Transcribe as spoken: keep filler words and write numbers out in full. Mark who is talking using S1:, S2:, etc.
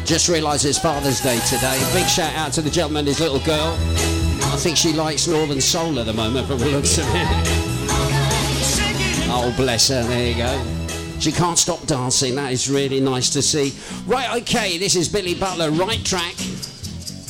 S1: Just realised it's Father's Day today. Big shout out to the gentleman and his little girl. I think she likes Northern Soul at the moment from the looks of it. Oh, bless her. There you go. She can't stop dancing. That is really nice to see. Right, okay, this is Billy Butler. Right track.